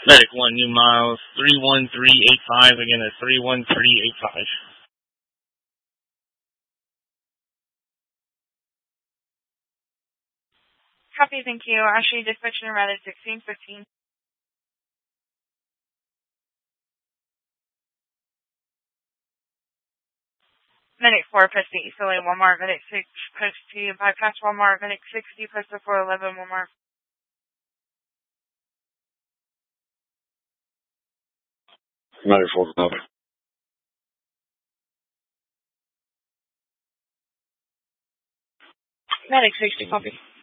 Medic 1, New Miles, 31385, again, that's 31385. Copy, thank you. Ashley, dispatch number 1615. Medic 4, post to East LA, Walmart. Medic 6, post to bypass Walmart. Medic 60, post to 411, Walmart. Medic 4, copy. Medic 60, copy.